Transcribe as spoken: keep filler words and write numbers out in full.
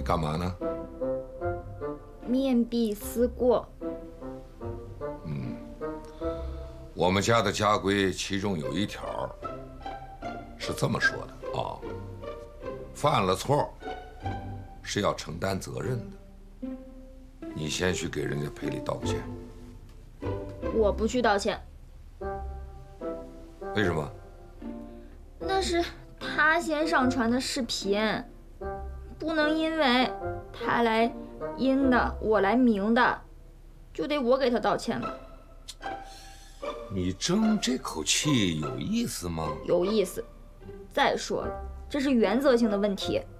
干嘛呢？ 面壁思过。 嗯，我们家的家规其中有一条是这么说的啊，犯了错是要承担责任的。你先去给人家赔礼道歉。 我不去道歉。 为什么？ 那是他先上传的视频，不能因为他来阴的，我来明的，就得我给他道歉了。 你争这口气有意思吗？ 有意思。再说了，这是原则性的问题。